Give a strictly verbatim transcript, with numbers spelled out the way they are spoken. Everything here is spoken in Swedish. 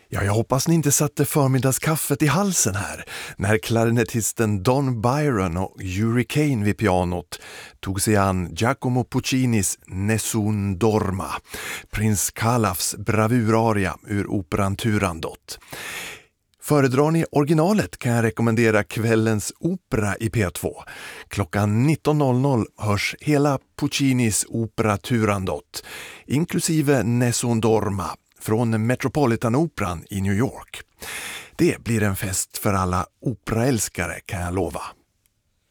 Ja, jag hoppas ni inte satte förmiddagskaffet i halsen här när klarinettisten Don Byron och Hurricane vid pianot tog sig an Giacomo Puccinis Nessun Dorma, prins Kalafs bravuraria ur operan Turandot. Föredrar ni originalet kan jag rekommendera kvällens opera i P två. Klockan nitton noll noll hörs hela Puccinis opera Turandot, inklusive Nessun Dorma, från Metropolitan-operan i New York. Det blir en fest för alla operaälskare kan jag lova.